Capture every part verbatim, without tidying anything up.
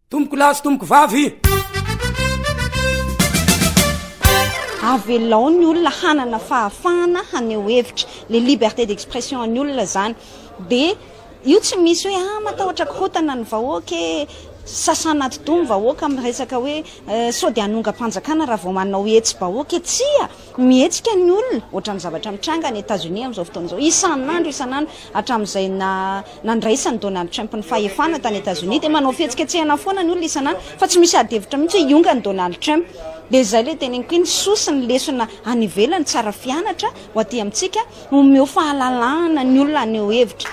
tomboko lasy tomboko vavy avelao ny olona hanana fahafahana haneho hevitra le liberté d'expression ny olona zany de io tsy misy hoe ah matahotra korotana ny vahoaka sasana todomy vahoaka amin'ny resaka hoe sao de anonga-panjakana raha vao manao hetsy vahoaka tsia mihetsika ny olona ohatra ny zavatra mitranga ny États-Unis amin'izao fotoana izao isan'andro isan'andro hatramin'izay na nandraisany Donald Trump ny fahefana tany États-Unis de manao fihetsiketsehana foana ny olona isan'andro fa tsy misy adihevitra mihitsy hoe ionga ny Donald Trump de zay le teneniko iny sosi ny lesona any ivelany tsara fianatra ho aty amintsika omeo fahalalahana ny olona aneo hevitra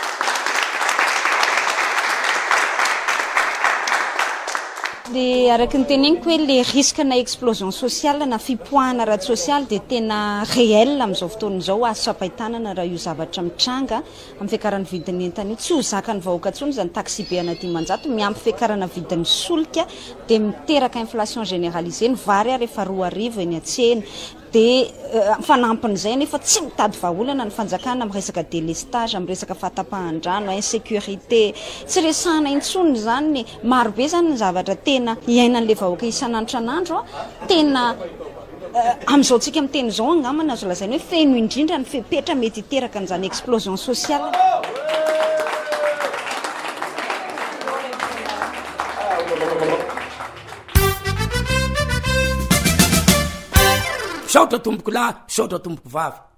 de araky ny teneniko hoe le risque na explosion sociale na fipoahana araty sociale de tena réel amin'izao fotoana izao azo-sapahitanana raha io zavatra mitranga amin'ny fiakarany vidiny entana io tsy ho zakany vahoaka ntsony zany taxi be ana dimanjato miampy fiakarana vidiny solika de miteraka inflation généralisée ny vary rehefa roa arivo eny an-tsena de fanampon'izay nefa tsy mitady vahaolana ny fanjakana amin'ny resaka délestage amin'ny resaka fahatapahan-drano insécurité tsy resahana intsony zany maro be zany ny zavatra tena iainan'le vahoaka isan'andro tena amin'izao tsika amin'ny teny izao angamana azo lazainy hoe feno indrindra ny fepetra mety hiteraka an'izany explosion sociale saotra tomboko lahy saotra tomboko vavy